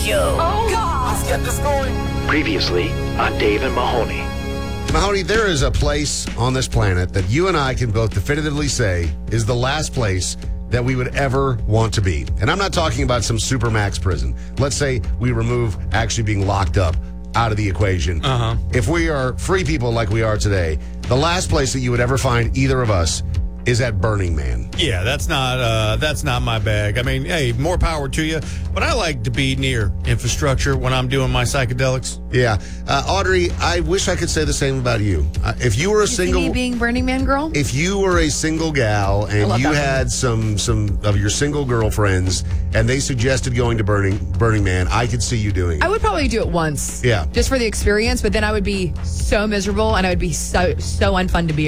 show. Oh, God. Let's get this going. Previously on Dave and Mahoney. Mahoney, there is a place on this planet that you and I can both definitively say is the last place that we would ever want to be. And I'm not talking about some supermax prison. Let's say we remove actually being locked up out of the equation. If we are free people like we are today, the last place that you would ever find either of us is at Burning Man. Yeah, that's not my bag. I mean, hey, more power to you. But I like to be near infrastructure when I'm doing my psychedelics. Yeah. Audrey, I wish I could say the same about you. If you were a single... Me being Burning Man girl? If you were a single gal and you had some of your single girlfriends and they suggested going to Burning Man, I could see you doing it. I would probably do it once. Yeah. Just for the experience, but then I would be so miserable and I would be so unfun to be